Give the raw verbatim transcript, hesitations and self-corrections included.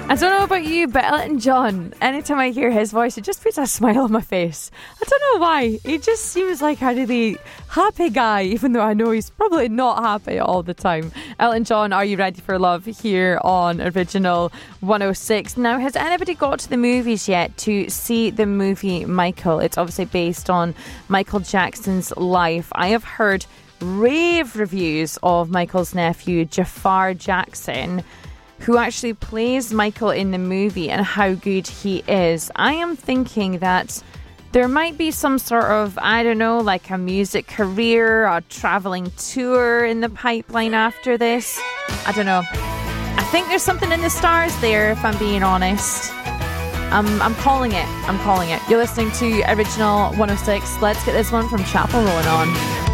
I don't know about you, but Elton John, anytime I hear his voice, it just puts a smile on my face. I don't know why. He just seems like a really happy guy, even though I know he's probably not happy all the time. Elton John, Are You Ready for Love? Here on Original one oh six. Now, has anybody got to the movies yet to see the movie Michael? It's obviously based on Michael Jackson's life. I have heard rave reviews of Michael's nephew, Jafar Jackson, who actually plays Michael in the movie, and how good he is. I am thinking that there might be some sort of, I don't know, like a music career, a traveling tour in the pipeline after this. I don't know. I think there's something in the stars there, if I'm being honest. Um, I'm calling it. I'm calling it. You're listening to Original one oh six. Let's get this one from Chapel rolling on.